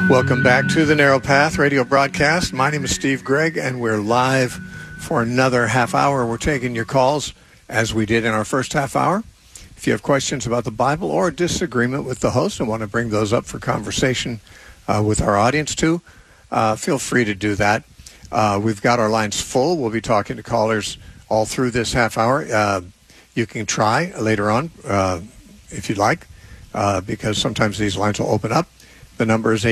Welcome back to the Narrow Path radio broadcast. My name is Steve Gregg, and we're live for another half hour. We're taking your calls as we did in our first half hour. If you have questions about the Bible or disagreement with the host and want to bring those up for conversation with our audience too, feel free to do that. We've got our lines full. We'll be talking to callers all through this half hour. You can try later on if you'd like, because sometimes these lines will open up. The number is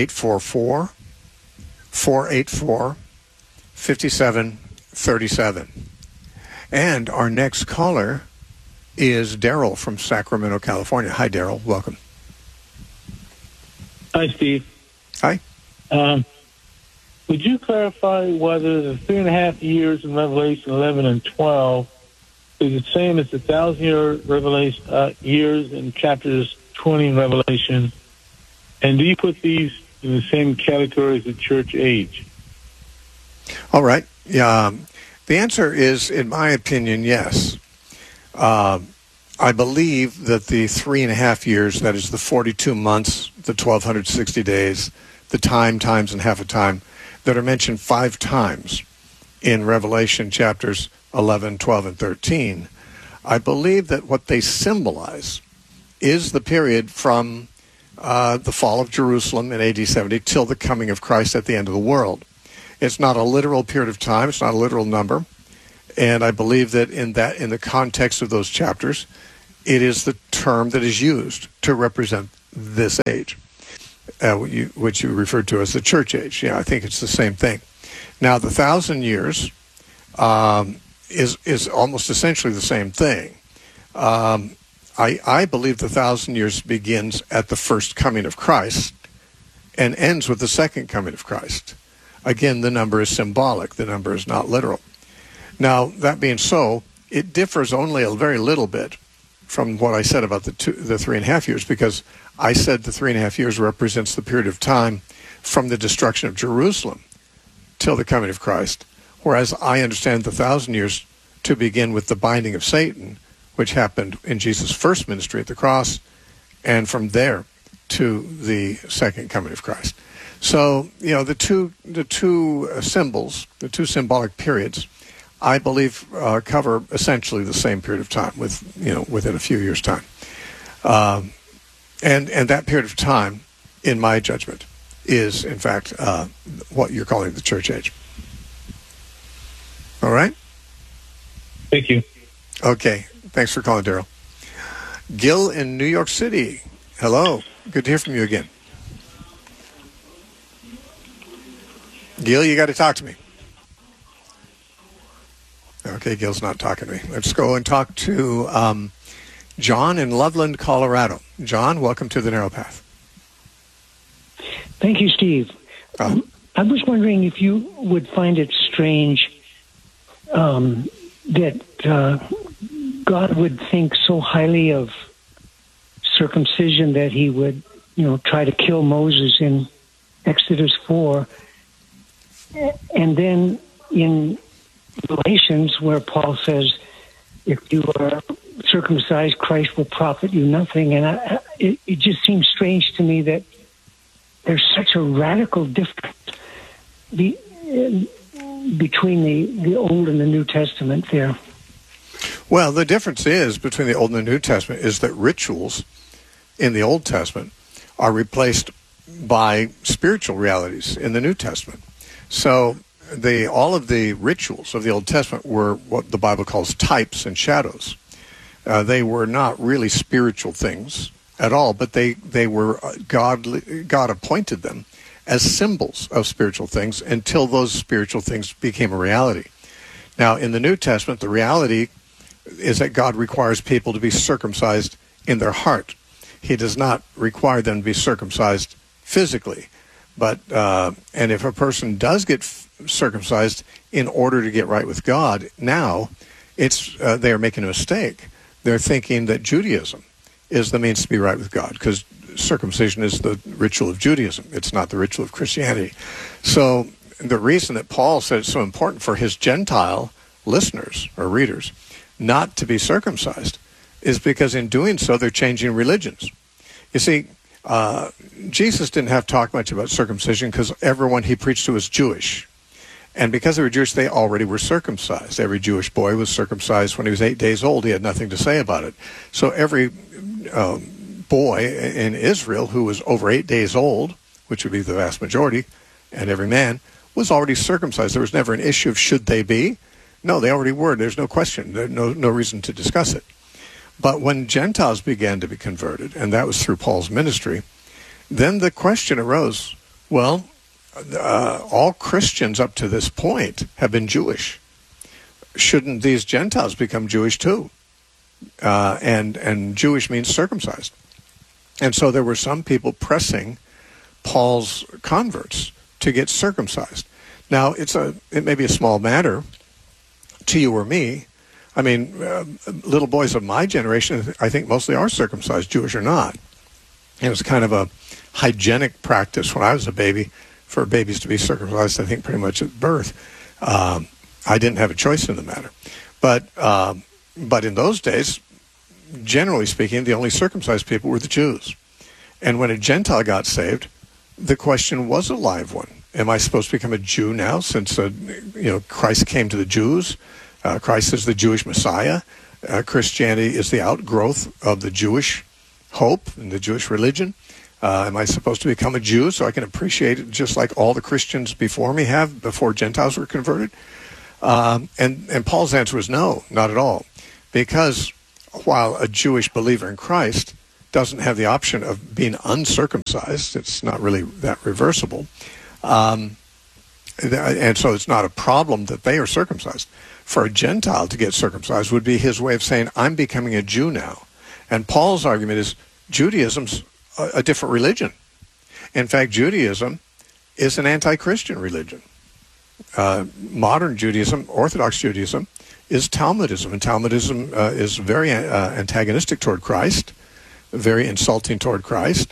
844-484-5737. And our next caller is Daryl from Sacramento, California. Hi, Daryl. Welcome. Hi, Steve. Hi. Would you clarify whether the 3.5 years in Revelation 11 and 12 is the same as the 1,000-year Revelation years in chapters 20 in Revelation? And do you put these in the same category as the church age? All right. Yeah. The answer is, in my opinion, yes. I believe that the 3.5 years, that is the 42 months, the 1,260 days, the times, and half a time, that are mentioned 5 times in Revelation chapters 11, 12, and 13, I believe that what they symbolize is the period from the fall of Jerusalem in AD 70 till the coming of Christ at the end of the world. It's not a literal period of time. It's not a literal number. And I believe that in the context of those chapters, it is the term that is used to represent this age, which you referred to as the church age. Yeah, I think it's the same thing. Now, the 1,000 years is almost essentially the same thing. I believe the 1,000 years begins at the first coming of Christ and ends with the second coming of Christ. Again, the number is symbolic. The number is not literal. Now, that being so, it differs only a very little bit from what I said about the 3.5 years, because I said the 3.5 years represents the period of time from the destruction of Jerusalem till the coming of Christ, whereas I understand the 1,000 years to begin with the binding of Satan, which happened in Jesus' first ministry at the cross, and from there to the second coming of Christ. So, the two symbols, the two symbolic periods, I believe cover essentially the same period of time, within a few years' time. And that period of time, in my judgment, is in fact what you're calling the church age. All right? Thank you. Okay. Thanks for calling, Daryl. Gil in New York City. Hello. Good to hear from you again. Gil, you got to talk to me. Okay, Gil's not talking to me. Let's go and talk to John in Loveland, Colorado. John, welcome to the Narrow Path. Thank you, Steve. I was wondering if you would find it strange that God would think so highly of circumcision that he would, try to kill Moses in Exodus 4. And then in Galatians, where Paul says, if you are circumcised, Christ will profit you nothing. And it just seems strange to me that there's such a radical difference between the Old and the New Testament there. Well, the difference is between the Old and the New Testament is that rituals in the Old Testament are replaced by spiritual realities in the New Testament. So all of the rituals of the Old Testament were what the Bible calls types and shadows. They were not really spiritual things at all, but they were God appointed them as symbols of spiritual things until those spiritual things became a reality. Now, in the New Testament, the reality is that God requires people to be circumcised in their heart. He does not require them to be circumcised physically. But and if a person does get circumcised in order to get right with God, now they are making a mistake. They're thinking that Judaism is the means to be right with God, because circumcision is the ritual of Judaism. It's not the ritual of Christianity. So the reason that Paul said it's so important for his Gentile listeners or readers not to be circumcised is because in doing so, they're changing religions. You see, Jesus didn't have to talk much about circumcision because everyone he preached to was Jewish. And because they were Jewish, they already were circumcised. Every Jewish boy was circumcised when he was 8 days old. He had nothing to say about it. So every boy in Israel who was over 8 days old, which would be the vast majority, and every man, was already circumcised. There was never an issue of should they be. No, they already were. There's no question. There's no reason to discuss it. But when Gentiles began to be converted, and that was through Paul's ministry, then the question arose, well, all Christians up to this point have been Jewish. Shouldn't these Gentiles become Jewish too? And Jewish means circumcised. And so there were some people pressing Paul's converts to get circumcised. Now, it may be a small matter to you or me. I mean, little boys of my generation, I think mostly are circumcised, Jewish or not. It was kind of a hygienic practice when I was a baby for babies to be circumcised, I think pretty much at birth. I didn't have a choice in the matter. But in those days, generally speaking, the only circumcised people were the Jews. And when a Gentile got saved, the question was a live one. Am I supposed to become a Jew now since Christ came to the Jews? Christ is the Jewish Messiah. Christianity is the outgrowth of the Jewish hope and the Jewish religion. Am I supposed to become a Jew so I can appreciate it just like all the Christians before me have, before Gentiles were converted? And Paul's answer was no, not at all. Because while a Jewish believer in Christ doesn't have the option of being uncircumcised, it's not really that reversible. And so it's not a problem that they are circumcised. For a Gentile to get circumcised would be his way of saying, I'm becoming a Jew now. And Paul's argument is Judaism's a different religion. In fact, Judaism is an anti-Christian religion. Modern Judaism, Orthodox Judaism, is Talmudism. And Talmudism is very antagonistic toward Christ, very insulting toward Christ.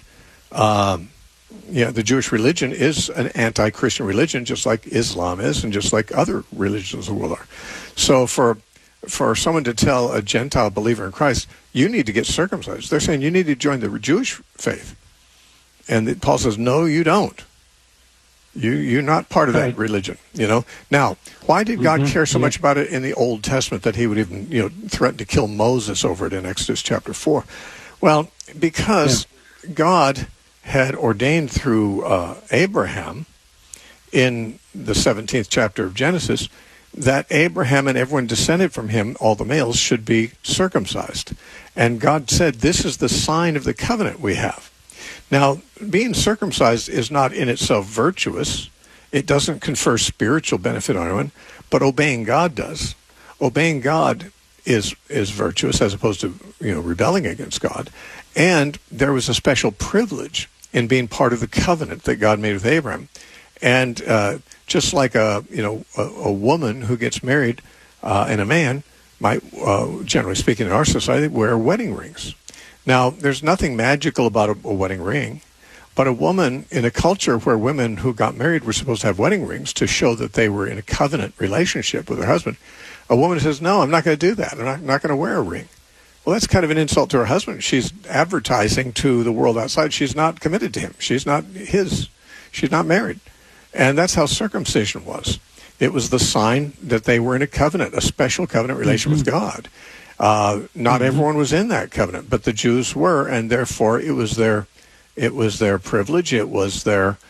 The Jewish religion is an anti-Christian religion, just like Islam is, and just like other religions of the world are. So for someone to tell a Gentile believer in Christ, you need to get circumcised, they're saying you need to join the Jewish faith. And Paul says, no, you don't. You're not part of that religion, Now, why did God care so much about it in the Old Testament that he would even, threaten to kill Moses over it in Exodus chapter 4? Well, because God had ordained through Abraham in the 17th chapter of Genesis that Abraham and everyone descended from him, all the males, should be circumcised. And God said, this is the sign of the covenant we have. Now, being circumcised is not in itself virtuous. It doesn't confer spiritual benefit on anyone, but obeying God does. Obeying God is virtuous as opposed to, rebelling against God. And there was a special privilege in being part of the covenant that God made with Abraham. And just like a woman who gets married and a man might, generally speaking in our society, wear wedding rings. Now, there's nothing magical about a wedding ring, but a woman in a culture where women who got married were supposed to have wedding rings to show that they were in a covenant relationship with their husband, a woman says, no, I'm not going to do that. I'm not going to wear a ring. Well, that's kind of an insult to her husband. She's advertising to the world outside she's not committed to him. She's not his. She's not married. And that's how circumcision was. It was the sign that they were in a covenant, a special covenant relation with God. Not everyone was in that covenant, but the Jews were, and therefore it was their privilege. It was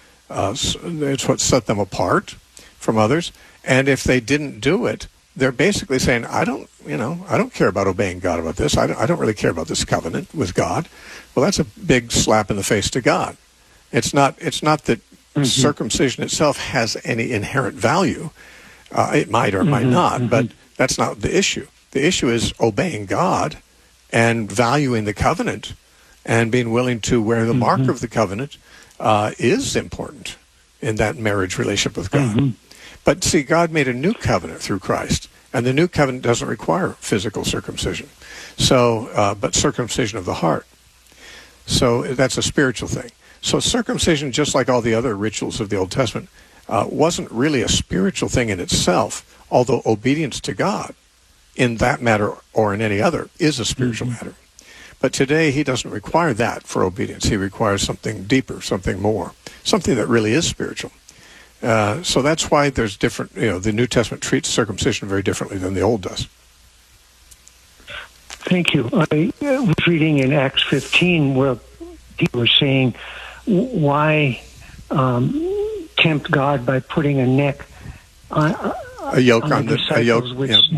it's what set them apart from others. And if they didn't do it, they're basically saying, I don't care about obeying God about this. I don't really care about this covenant with God. Well, that's a big slap in the face to God. It's not that circumcision itself has any inherent value. It might or might not, but that's not the issue. The issue is obeying God and valuing the covenant and being willing to wear the mark of the covenant is important in that marriage relationship with God. But see, God made a new covenant through Christ, and the new covenant doesn't require physical circumcision. So, but circumcision of the heart. So that's a spiritual thing. So circumcision, just like all the other rituals of the Old Testament, wasn't really a spiritual thing in itself, although obedience to God in that matter or in any other is a spiritual matter. But today he doesn't require that for obedience. He requires something deeper, something more, something that really is spiritual. So that's why there's different, the New Testament treats circumcision very differently than the Old does. Thank you. I was reading in Acts 15 where people were saying, why tempt God by putting a neck a yoke on the disciples,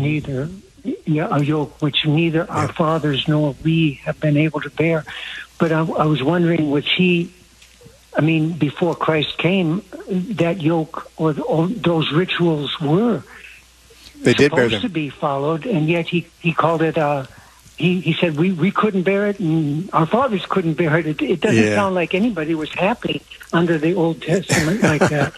a yoke which neither our fathers nor we have been able to bear. But I was wondering, before Christ came, that yoke or those rituals were supposed to be followed, and yet he called it. He said we couldn't bear it, and our fathers couldn't bear it. It doesn't sound like anybody was happy under the Old Testament like that.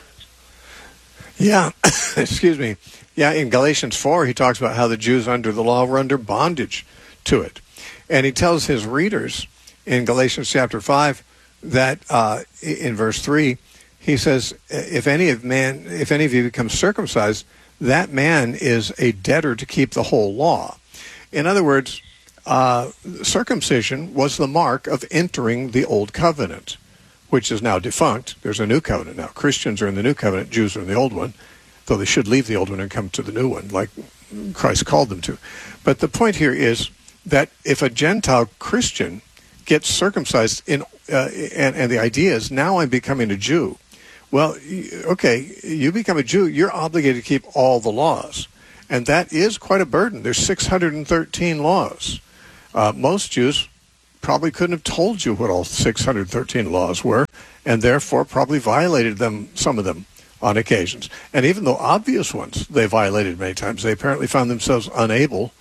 Yeah, excuse me. Yeah, in Galatians 4, he talks about how the Jews under the law were under bondage to it. And he tells his readers in Galatians chapter 5 that in verse 3, he says, if any of you become circumcised, that man is a debtor to keep the whole law. In other words, circumcision was the mark of entering the old covenant, which is now defunct. There's a new covenant now. Christians are in the new covenant, Jews are in the old one, though they should leave the old one and come to the new one, like Christ called them to. But the point here is that if a Gentile Christian gets circumcised, and the idea is, now I'm becoming a Jew. Well, okay, you become a Jew, you're obligated to keep all the laws. And that is quite a burden. There's 613 laws. Most Jews probably couldn't have told you what all 613 laws were, and therefore probably violated them, some of them, on occasions. And even though obvious ones they violated many times, they apparently found themselves unable,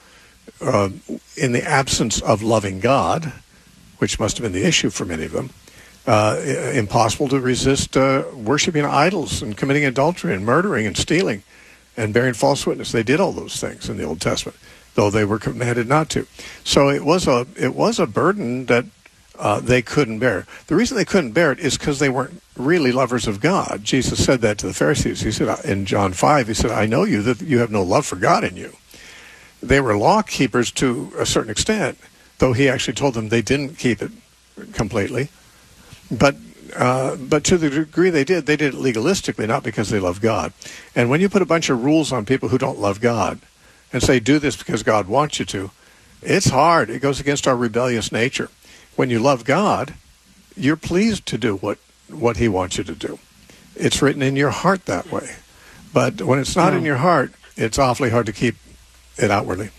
in the absence of loving God, which must have been the issue for many of them, impossible to resist worshiping idols and committing adultery and murdering and stealing and bearing false witness. They did all those things in the Old Testament, though they were commanded not to. So it was a burden that they couldn't bear. The reason they couldn't bear it is because they weren't really lovers of God. Jesus said that to the Pharisees. He said in John 5, he said, I know you, that you have no love for God in you. They were law keepers to a certain extent, though he actually told them they didn't keep it completely. But to the degree they did it legalistically, not because they love God. And when you put a bunch of rules on people who don't love God and say, do this because God wants you to, it's hard. It goes against our rebellious nature. When you love God, you're pleased to do what he wants you to do. It's written in your heart that way. But when it's not in your heart, it's awfully hard to keep it outwardly.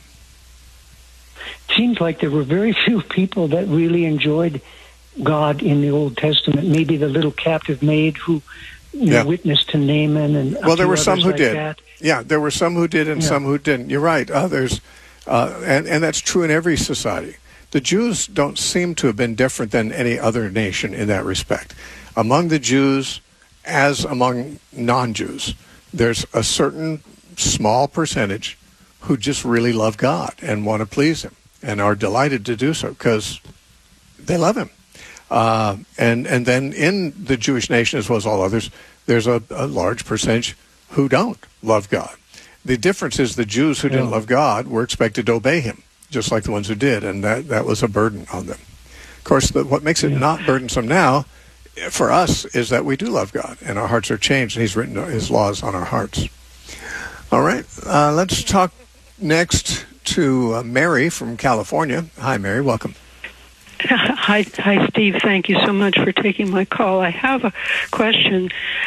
Seems like there were very few people that really enjoyed God in the Old Testament. Maybe the little captive maid who witnessed to Naaman, and there were some who did. That. Yeah, there were some who did and some who didn't. You're right. Others, and that's true in every society. The Jews don't seem to have been different than any other nation in that respect. Among the Jews, as among non-Jews, there's a certain small percentage who just really love God and want to please him and are delighted to do so because they love him. And then in the Jewish nation, as well as all others, there's a large percentage who don't love God. The difference is the Jews who didn't love God were expected to obey him, just like the ones who did, and that was a burden on them. Of course, what makes it not burdensome now for us is that we do love God, and our hearts are changed, and he's written his laws on our hearts. All right, let's talk next to Mary from California. Hi, Mary. Welcome. Hi, Steve. Thank you so much for taking my call. I have a question.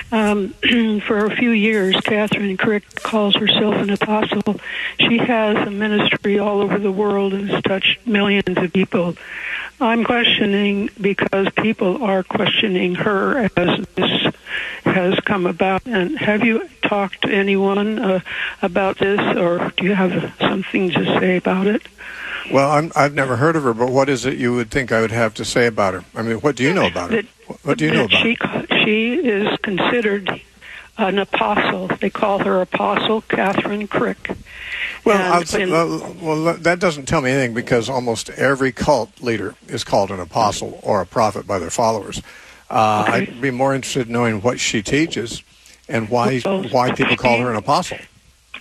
For a few years, Catherine Crick calls herself an apostle. She has a ministry all over the world and has touched millions of people. I'm questioning because people are questioning her as this has come about. And have you talked to anyone about this, or do you have something to say about it? Well, I've never heard of her, but what is it you would think I would have to say about her? I mean, what do you know about her? What do you know about her? She is considered an apostle. They call her Apostle Catherine Crick. Well, that doesn't tell me anything because almost every cult leader is called an apostle or a prophet by their followers. I'd be more interested in knowing what she teaches and why people call her an apostle.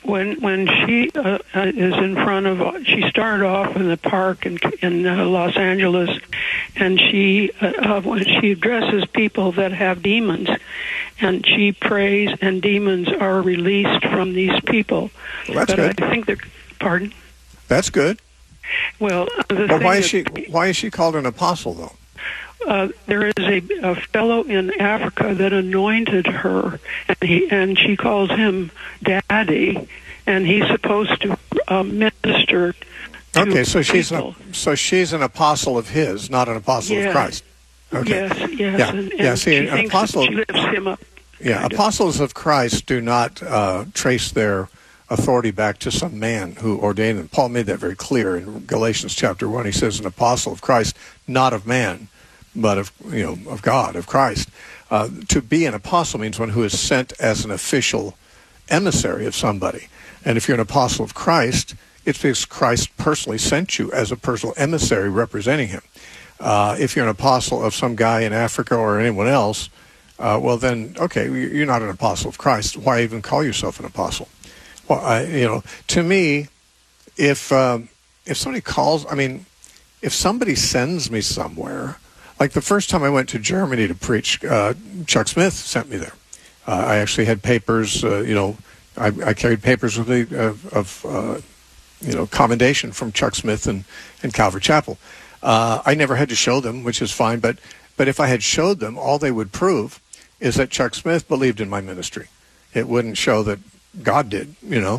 when she is in front of, she started off in the park in Los Angeles, and when she addresses people that have demons, and she prays, and demons are released from these people. Well, that's good. I think they're, pardon? That's good. Well, why is she called an apostle, though? There is a fellow in Africa that anointed her, and she calls him Daddy, and he's supposed to minister to Okay, so people. she's an apostle of his, not an apostle of Christ. Okay. Yes. Yeah. And See, she an thinks apostle. she lifts him up. Yeah, apostles of Christ do not trace their authority back to some man who ordained them. Paul made that very clear in Galatians chapter 1. He says, an apostle of Christ, not of man, but of God, of Christ. To be an apostle means one who is sent as an official emissary of somebody. And if you're an apostle of Christ, it's because Christ personally sent you as a personal emissary representing him. If you're an apostle of some guy in Africa or anyone else, well then, okay, you're not an apostle of Christ. Why even call yourself an apostle? Well, to me, if somebody calls, if somebody sends me somewhere, like the first time I went to Germany to preach, Chuck Smith sent me there. I actually had papers, I carried papers with me of commendation from Chuck Smith and Calvary Chapel. I never had to show them, which is fine, but if I had showed them, all they would prove is that Chuck Smith believed in my ministry. It wouldn't show that God did,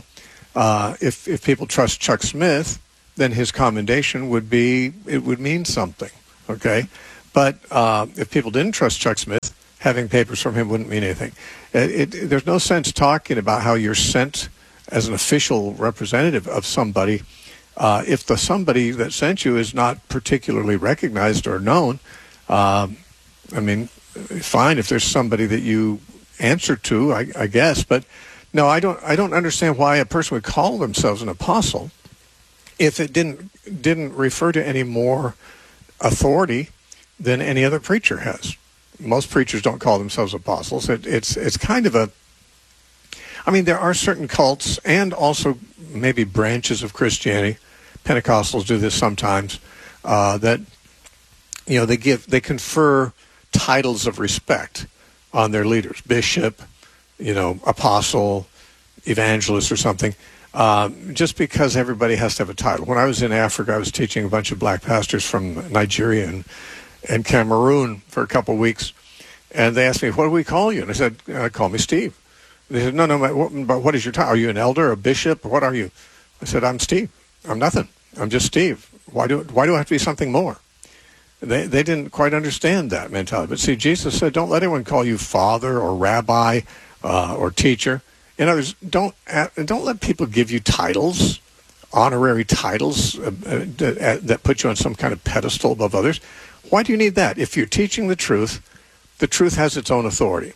If people trust Chuck Smith, then his commendation would mean something, okay? But if people didn't trust Chuck Smith, having papers from him wouldn't mean anything. There's no sense talking about how you're sent as an official representative of somebody if the somebody that sent you is not particularly recognized or known. Fine if there's somebody that you answer to, I guess, but no, I don't understand why a person would call themselves an apostle if it didn't refer to any more authority than any other preacher has. Most preachers don't call themselves apostles. It's kind of there are certain cults and also maybe branches of Christianity. Pentecostals do this sometimes. That they confer titles of respect on their leaders, bishop, apostle, evangelist, or something. Just because everybody has to have a title. When I was in Africa, I was teaching a bunch of black pastors from Nigeria and Cameroon for a couple of weeks, and they asked me, "What do we call you?" And I said, "Call me Steve." They said, "No, but what is your title? Are you an elder, a bishop? What are you?" I said, "I'm Steve. I'm nothing. I'm just Steve. Why do I have to be something more?" They didn't quite understand that mentality. But see, Jesus said, "Don't let anyone call you father or rabbi or teacher." In other words, don't let people give you titles, honorary titles that put you on some kind of pedestal above others. Why do you need that? If you're teaching the truth has its own authority.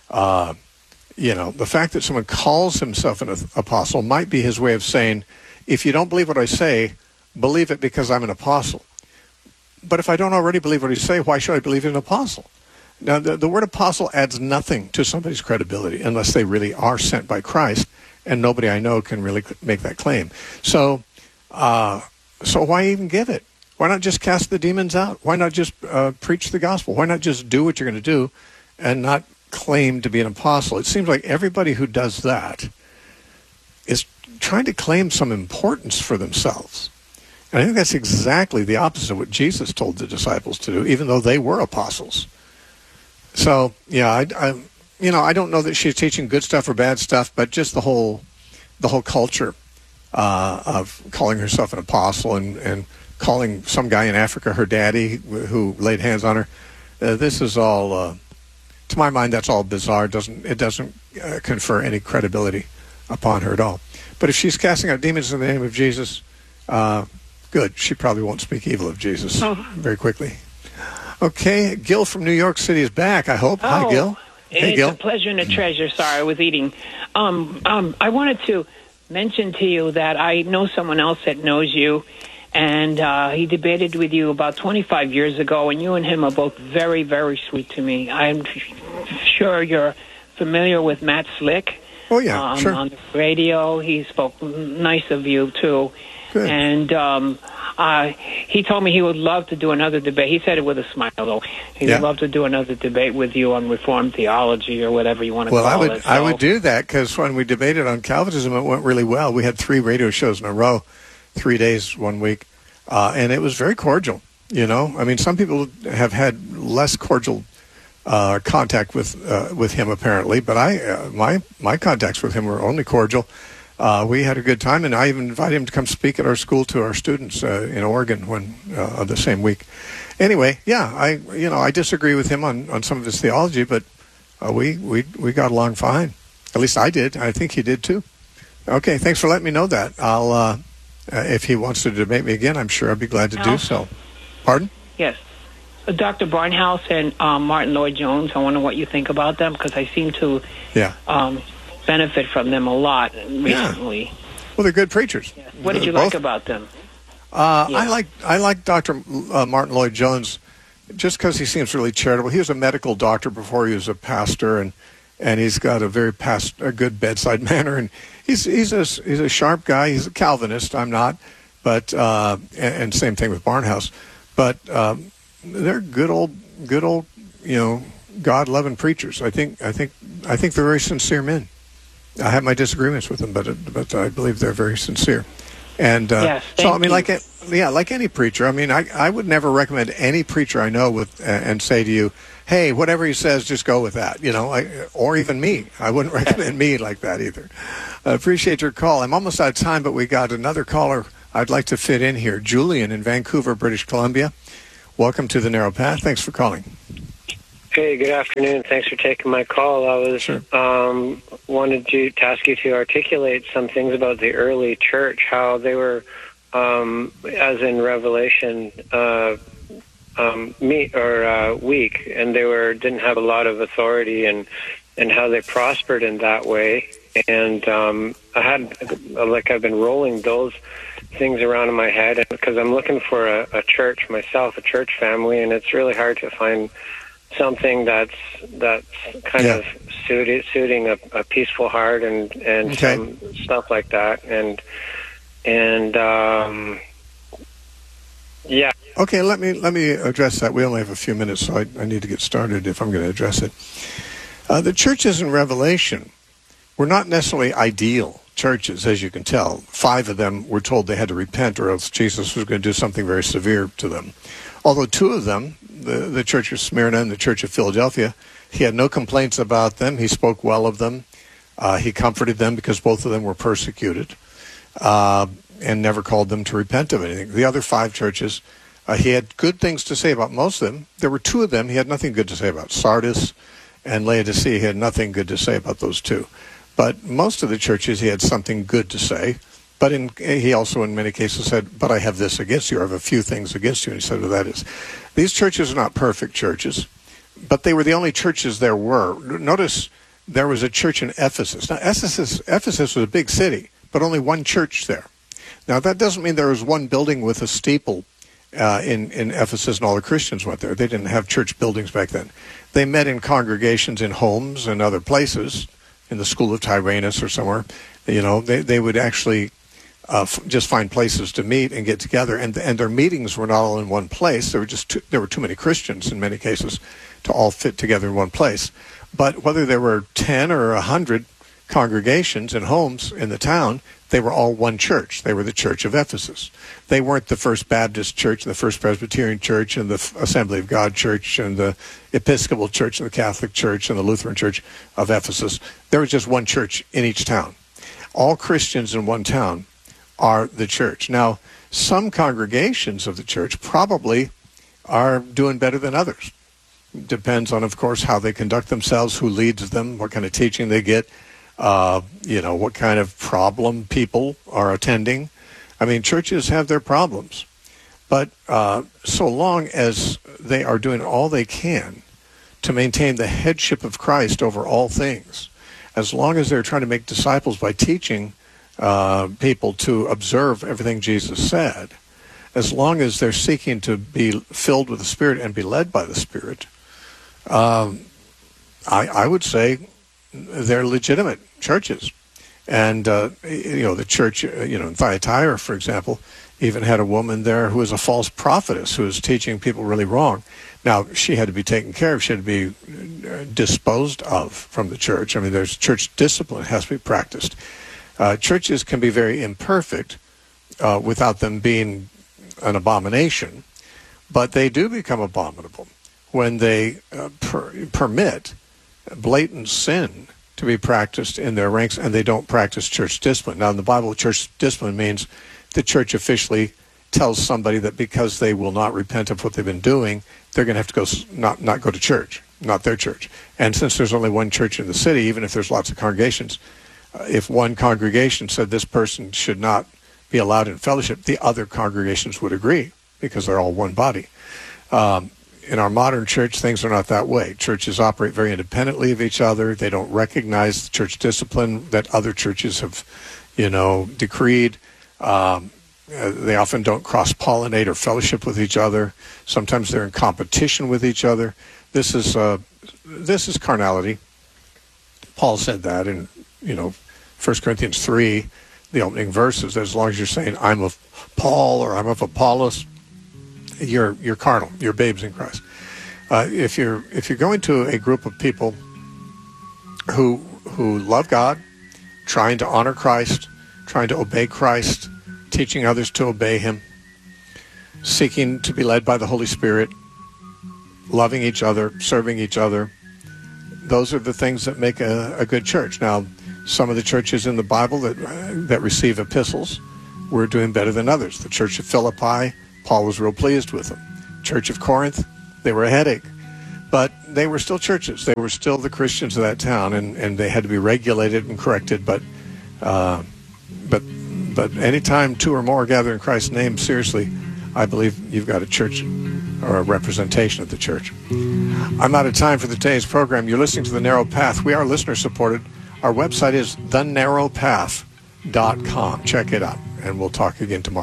The fact that someone calls himself an apostle might be his way of saying, if you don't believe what I say, believe it because I'm an apostle. But if I don't already believe what you say, why should I believe in an apostle? Now, the word apostle adds nothing to somebody's credibility unless they really are sent by Christ, and nobody I know can really make that claim. So why even give it? Why not just cast the demons out? Why not just preach the gospel? Why not just do what you're going to do and not claim to be an apostle? It seems like everybody who does that is trying to claim some importance for themselves. And I think that's exactly the opposite of what Jesus told the disciples to do, even though they were apostles. So, yeah, I don't know that she's teaching good stuff or bad stuff, but just the whole culture of calling herself an apostle and calling some guy in Africa her daddy who laid hands on her. This is all, to my mind, that's all bizarre. It doesn't confer any credibility upon her at all. But if she's casting out demons in the name of Jesus, good. She probably won't speak evil of Jesus very quickly. Okay, Gil from New York City is back, I hope. Hi, Gil. Hey, Gil. It's a pleasure and a treasure. Sorry, I was eating. I wanted to mention to you that I know someone else that knows you, and he debated with you about 25 years ago, and you and him are both very, very sweet to me. I'm sure you're familiar with Matt Slick. Oh, yeah, sure. On the radio. He spoke nice of you, too. Good. And he told me he would love to do another debate. He said it with a smile, though. He would love to do another debate with you on Reformed theology or whatever you want to call it. I would do that, because when we debated on Calvinism, it went really well. We had 3 radio shows in a row, 3 days, 1 week, and it was very cordial. You know, I mean, some people have had less cordial contact with him, apparently, but my contacts with him were only cordial. We had a good time, and I even invited him to come speak at our school to our students in Oregon the same week. Anyway, yeah, I disagree with him on some of his theology, but we got along fine. At least I did. I think he did too. Okay, thanks for letting me know that. I'll if he wants to debate me again, I'm sure I'd be glad to do so. Pardon? Yes. Dr. Barnhouse and Martin Lloyd-Jones, I wonder what you think about them, because I seem to benefit from them a lot recently. Yeah. Well, they're good preachers. Yes. What did you like about them? I like Dr. Martin Lloyd-Jones just because he seems really charitable. He was a medical doctor before he was a pastor, and he's got a good bedside manner, and he's a sharp guy. He's a Calvinist. I'm not, but and same thing with Barnhouse. But they're good old, God-loving preachers. I think they're very sincere men. I have my disagreements with them, but I believe they're very sincere. And so, I mean, like any preacher, I mean, I would never recommend any preacher I know and say to you, hey, whatever he says, just go with that, or even me. I wouldn't recommend me like that either. I appreciate your call. I'm almost out of time, but we got another caller I'd like to fit in here. Julian in Vancouver, British Columbia. Welcome to The Narrow Path. Thanks for calling. Hey, good afternoon. Thanks for taking my call. I was wanted to ask you to articulate some things about the early church, how they were, as in Revelation, weak, and they didn't have a lot of authority, and how they prospered in that way. And I've been rolling those things around in my head, because I'm looking for a church myself, a church family, and it's really hard to find something that's kind of suiting a peaceful heart and some stuff like that, and yeah. Okay, let me address that. We only have a few minutes, so I need to get started if I'm going to address it. The churches in Revelation were not necessarily ideal churches, as you can tell. 5 of them were told they had to repent, or else Jesus was going to do something very severe to them. Although 2 of them, the Church of Smyrna and the Church of Philadelphia, he had no complaints about them. He spoke well of them. He comforted them because both of them were persecuted, and never called them to repent of anything. The other 5 churches, he had good things to say about most of them. There were 2 of them he had nothing good to say about. Sardis and Laodicea, he had nothing good to say about those 2. But most of the churches, he had something good to say. But he also, in many cases, said, but I have this against you, or I have a few things against you. And he said, well, that is. These churches are not perfect churches, but they were the only churches there were. Notice there was a church in Ephesus. Now, Ephesus was a big city, but only one church there. Now, that doesn't mean there was one building with a steeple in Ephesus and all the Christians went there. They didn't have church buildings back then. They met in congregations in homes and other places, in the school of Tyrannus or somewhere. They would actually just find places to meet and get together, and their meetings were not all in one place. There were too many Christians in many cases to all fit together in one place. But whether there were 10 or 100 congregations and homes in the town, they were all one church. They were the Church of Ephesus. They weren't the First Baptist Church, the First Presbyterian Church, and the Assembly of God Church, and the Episcopal Church, and the Catholic Church, and the Lutheran Church of Ephesus. There was just one church in each town. All Christians in one town are the church. Now, some congregations of the church probably are doing better than others. Depends on, of course, how they conduct themselves, who leads them, what kind of teaching they get, what kind of problem people are attending. I mean, churches have their problems. But so long as they are doing all they can to maintain the headship of Christ over all things, as long as they're trying to make disciples by teaching people to observe everything Jesus said, as long as they're seeking to be filled with the Spirit and be led by the Spirit, I would say they're legitimate churches. And, the church, in Thyatira, for example, even had a woman there who was a false prophetess who was teaching people really wrong. Now, she had to be taken care of. She had to be disposed of from the church. I mean, there's church discipline has to be practiced. Churches can be very imperfect without them being an abomination, but they do become abominable when they permit blatant sin to be practiced in their ranks, and they don't practice church discipline. Now, in the Bible, church discipline means the church officially tells somebody that because they will not repent of what they've been doing, they're going to have to go not go to church, not their church. And since there's only one church in the city, even if there's lots of congregations, if one congregation said this person should not be allowed in fellowship, the other congregations would agree because they're all one body. In our modern church, things are not that way. Churches operate very independently of each other. They don't recognize the church discipline that other churches have, decreed. They often don't cross-pollinate or fellowship with each other. Sometimes they're in competition with each other. This is carnality. Paul said that in 1 Corinthians 3, the opening verses. As long as you're saying I'm of Paul or I'm of Apollos, you're carnal. You're babes in Christ. If you're going to a group of people who love God, trying to honor Christ, trying to obey Christ, teaching others to obey Him, seeking to be led by the Holy Spirit, loving each other, serving each other, those are the things that make a good church. Now, some of the churches in the Bible that receive epistles were doing better than others. The Church of Philippi, Paul was real pleased with them. Church of Corinth, they were a headache. But they were still churches. They were still the Christians of that town, and they had to be regulated and corrected. But anytime two or more gather in Christ's name, seriously, I believe you've got a church or a representation of the church. I'm out of time for today's program. You're listening to The Narrow Path. We are listener-supported. Our website is thenarrowpath.com. Check it out, and we'll talk again tomorrow.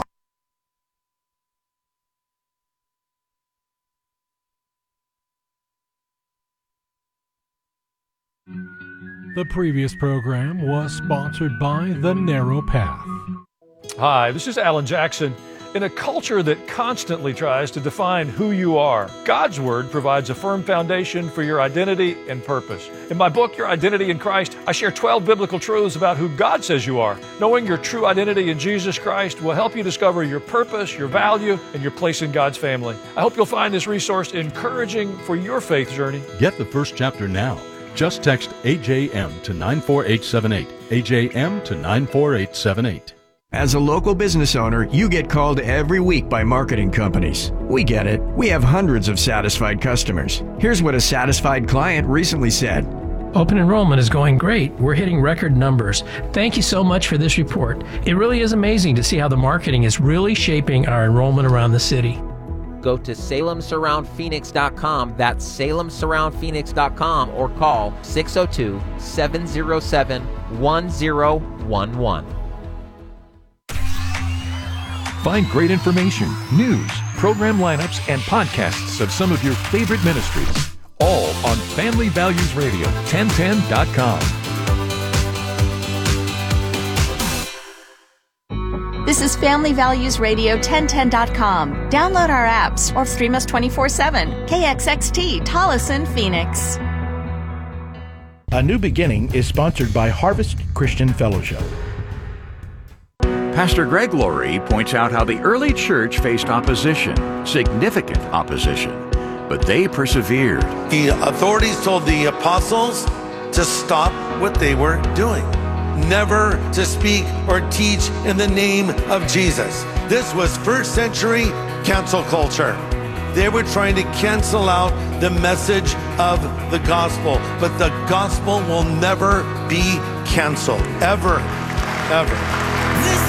The previous program was sponsored by The Narrow Path. Hi, this is Alan Jackson. In a culture that constantly tries to define who you are, God's Word provides a firm foundation for your identity and purpose. In my book, Your Identity in Christ, I share 12 biblical truths about who God says you are. Knowing your true identity in Jesus Christ will help you discover your purpose, your value, and your place in God's family. I hope you'll find this resource encouraging for your faith journey. Get the first chapter now. Just text AJM to 94878. AJM to 94878. As a local business owner, you get called every week by marketing companies. We get it. We have hundreds of satisfied customers. Here's what a satisfied client recently said. Open enrollment is going great. We're hitting record numbers. Thank you so much for this report. It really is amazing to see how the marketing is really shaping our enrollment around the city. Go to SalemSurroundPhoenix.com. That's SalemSurroundPhoenix.com or call 602-707-1011. Find great information, news, program lineups, and podcasts of some of your favorite ministries, all on Family Values Radio, 1010.com. This is Family Values Radio, 1010.com. Download our apps or stream us 24/7. KXXT, Tolleson, Phoenix. A New Beginning is sponsored by Harvest Christian Fellowship. Pastor Greg Laurie points out how the early church faced opposition, significant opposition, but they persevered. The authorities told the apostles to stop what they were doing, never to speak or teach in the name of Jesus. This was first century cancel culture. They were trying to cancel out the message of the gospel, but the gospel will never be canceled, ever, ever.